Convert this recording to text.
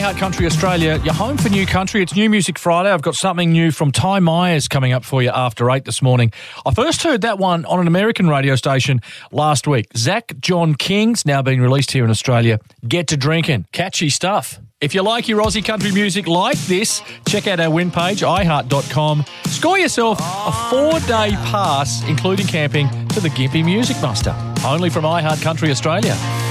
iHeart Country Australia, you're home for new country. It's New Music Friday. I've got something new from Ty Myers coming up for you after 8 this morning. I first heard that one on an American radio station last week. Zach John King's now being released here in Australia. Get to Drinking. Catchy stuff. If you like your Aussie country music like this, check out our win page, iHeart.com. Score yourself a 4-day pass, including camping, to the Gympie Music Muster. Only from iHeart Country Australia.